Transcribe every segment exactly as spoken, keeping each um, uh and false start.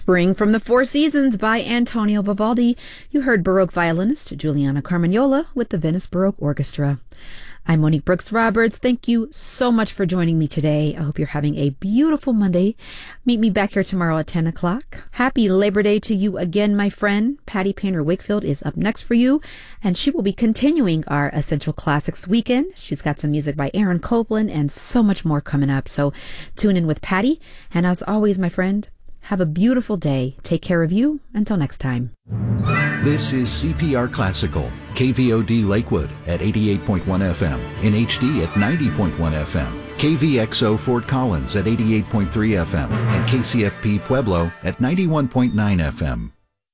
Spring from the Four Seasons by Antonio Vivaldi. You heard Baroque violinist Giuliano Carmagnola with the Venice Baroque Orchestra. I'm Monique Brooks Roberts. Thank you so much for joining me today. I hope you're having a beautiful Monday. Meet me back here tomorrow at ten o'clock. Happy Labor Day to you again, my friend. Patty Painter Wakefield is up next for you, and she will be continuing our Essential Classics weekend. She's got some music by Aaron Copland and so much more coming up. So tune in with Patty. And as always, my friend, have a beautiful day. Take care of you. Until next time. This is C P R Classical, K V O D Lakewood at eighty-eight point one F M, in H D at ninety point one F M, K V X O Fort Collins at eighty-eight point three F M, and K C F P Pueblo at ninety-one point nine F M.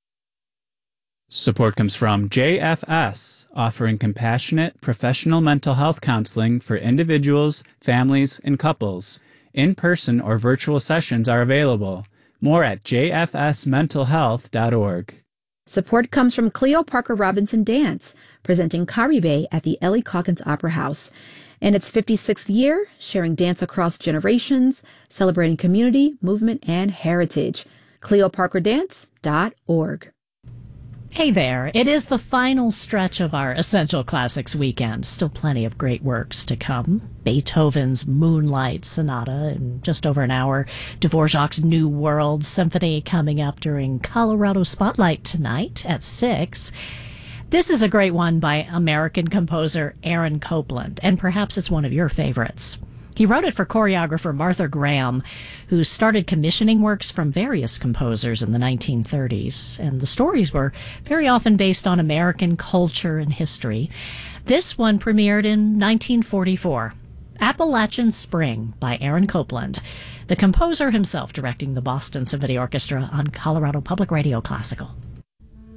Support comes from J F S, offering compassionate, professional mental health counseling for individuals, families, and couples. In-person or virtual sessions are available. More at j f s mental health dot org. Support comes from Cleo Parker Robinson Dance, presenting Caribe at the Ellie Calkins Opera House. In its fifty-sixth year, sharing dance across generations, celebrating community, movement, and heritage. cleo parker dance dot org. Hey there, it is the final stretch of our Essential Classics weekend. Still plenty of great works to come. Beethoven's Moonlight Sonata in just over an hour. Dvorak's New World Symphony coming up during Colorado Spotlight tonight at six. This is a great one by American composer Aaron Copland, and perhaps it's one of your favorites. He wrote it for choreographer Martha Graham, who started commissioning works from various composers in the nineteen thirties, and the stories were very often based on American culture and history. This one premiered in nineteen forty-four. Appalachian Spring by Aaron Copland, the composer himself directing the Boston Symphony Orchestra on Colorado Public Radio Classical.